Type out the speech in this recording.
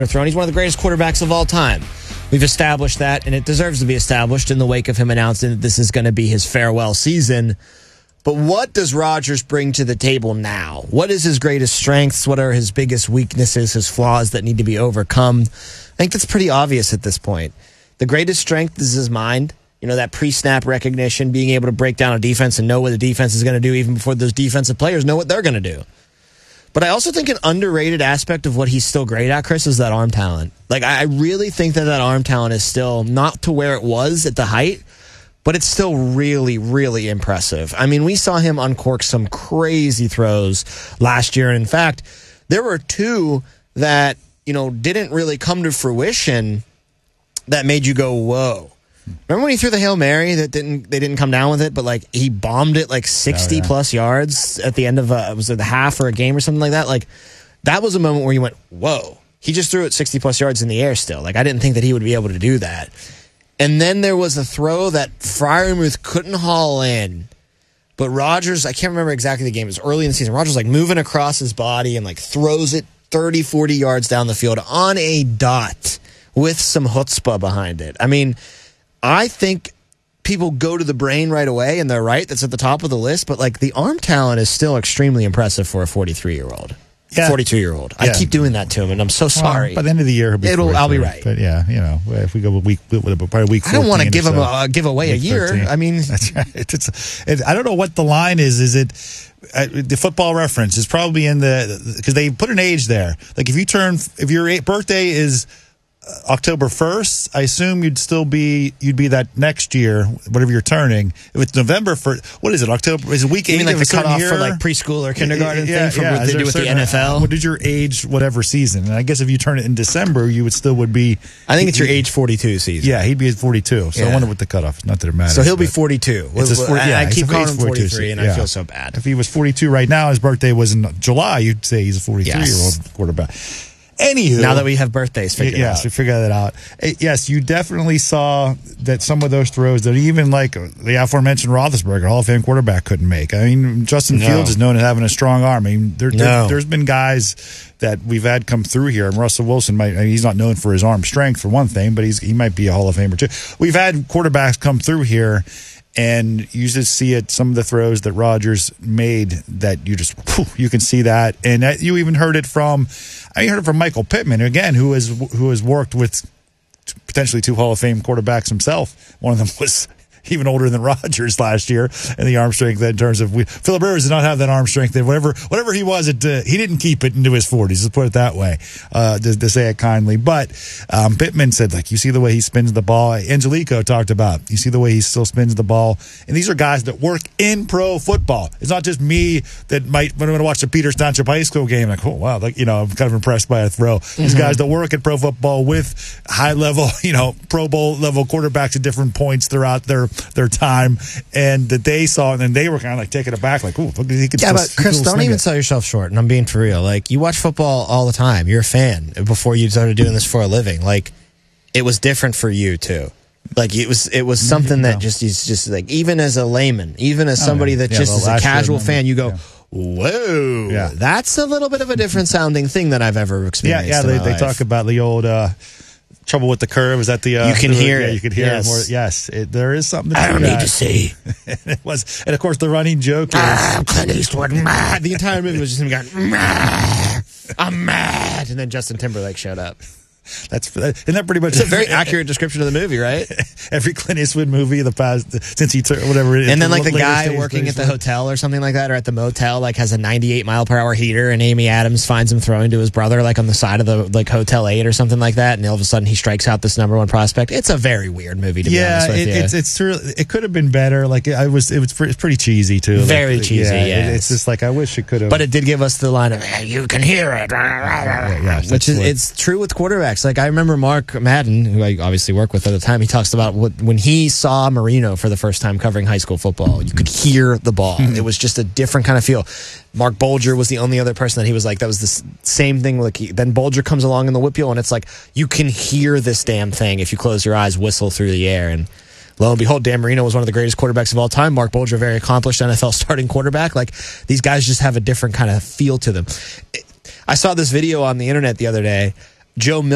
Throne. He's one of the greatest quarterbacks of all time. We've established that, and it deserves to be established in the wake of him announcing that this is going to be his farewell season. But what does Rodgers bring to the table now? What is his greatest strengths? What are his biggest weaknesses, his flaws that need to be overcome? I think that's pretty obvious at this point. The greatest strength is his mind. You know, that pre-snap recognition, being able to break down a defense and know what the defense is going to do even before those defensive players know what they're going to do. But I also think an underrated aspect of what he's still great at, Chris, is that arm talent. Like, I really think that arm talent is still not to where it was at the height, but it's still really, really impressive. I mean, we saw him uncork some crazy throws last year. And in fact, there were two that, you know, didn't really come to fruition that made you go, whoa. Remember when he threw the Hail Mary they didn't come down with it, but like he bombed it like 60 plus yards at the end of was it the half or a game or something like that? Like that was a moment where you went, whoa. He just threw it 60 plus yards in the air still. Like I didn't think that he would be able to do that. And then there was a throw that Freiermuth couldn't haul in. But Rodgers, I can't remember exactly the game. It was early in the season. Rodgers like moving across his body and like throws it 30, 40 yards down the field on a dot with some chutzpah behind it. I mean, I think people go to the brain right away, and they're right. That's at the top of the list. But, like, the arm talent is still extremely impressive for a 43-year-old. Yeah. 42-year-old. Yeah. I keep doing that to him, and I'm so sorry. By the end of the year, I'll be right. But, yeah, you know, if we go probably week 14 I don't want to give away a year. 13. I mean. That's right. I don't know what the line is. Is it the Football Reference is probably in the – because they put an age there. Like, if your birthday is – October 1st, I assume you'd be that next year, whatever you're turning. If it's November 1st, what is it? October? Is it week 8? You mean like the cutoff for like preschool or kindergarten thing from what they do with the NFL? What is your age, whatever season? And I guess if you turn it in December, you would be. I think it's your age 42 season. Yeah, he'd be at 42. So I wonder what the cutoff is. Not that it matters. So he'll be 42. I keep calling him 43, and I feel so bad. If he was 42 right now, his birthday was in July, you'd say he's a 43-year-old quarterback. Anywho, now that we have birthdays figured out. Yes, we figured that out. Yes, you definitely saw that some of those throws that even like the aforementioned Roethlisberger, Hall of Fame quarterback, couldn't make. I mean, Justin Fields is known as having a strong arm. I mean, there's been guys that we've had come through here, and Russell Wilson he's not known for his arm strength for one thing, but he might be a Hall of Famer too. We've had quarterbacks come through here, and you just see it, some of the throws that Rodgers made that you can see that. And you even heard it from Michael Pittman, again, who has worked with potentially 2 Hall of Fame quarterbacks himself. One of them was even older than Rodgers last year, and the arm strength in terms of Philip Rivers did not have that arm strength. Whatever he was, he didn't keep it into his 40s. Let's put it that way, to say it kindly. But Pittman said, like, you see the way he spins the ball. Angelico talked about, you see the way he still spins the ball. And these are guys that work in pro football. It's not just me that might, when I'm going to watch the Peters Township High School game, like, oh wow, like, you know, I'm kind of impressed by a throw. These guys that work in pro football with high level, you know, Pro Bowl level quarterbacks at different points throughout their time, and that they saw, and then they were kind of like taken aback, like, "Ooh, he could." Yeah, but Chris, don't even sell yourself short. And I'm being for real. Like, you watch football all the time. You're a fan before you started doing this for a living. Like, it was different for you too. Like, it was something that just like, even as a layman, even as somebody that just is a casual fan, you go. Whoa, that's a little bit of a different sounding thing than I've ever experienced. Yeah, they talk about the old trouble with the curve. Is that the you can hear it? You can hear it more. Yes, there is something. I don't need to see. It was, and of course, the running joke is Clint Eastwood. The entire movie was just him going, "I'm mad," and then Justin Timberlake showed up. Isn't that pretty much? It's a very accurate description of the movie, right? Every Clint Eastwood movie in the past, since he took whatever it is. And then like the guy working at the hotel or something like that, or at the motel, like has a 98-mile-per-hour heater, and Amy Adams finds him throwing to his brother, like on the side of the like Hotel 8 or something like that, and all of a sudden he strikes out this #1 prospect. It's a very weird movie, to be honest with you. It's true. It could have been better. Like it was pretty cheesy too. Very cheesy. Yeah, it's just like I wish it could have. But it did give us the line of "You can hear it," which is it's true with quarterbacks. Like I remember Mark Madden, who I obviously work with at the time, he talks about when he saw Marino for the first time covering high school football, you could hear the ball. It was just a different kind of feel. Mark Bolger was the only other person that he was like, that was the same thing. Like then Bolger comes along in the whip wheel, and it's like, you can hear this damn thing if you close your eyes, whistle through the air. And lo and behold, Dan Marino was one of the greatest quarterbacks of all time. Mark Bolger, a very accomplished NFL starting quarterback. Like, these guys just have a different kind of feel to them. I saw this video on the internet the other day. Joe Milton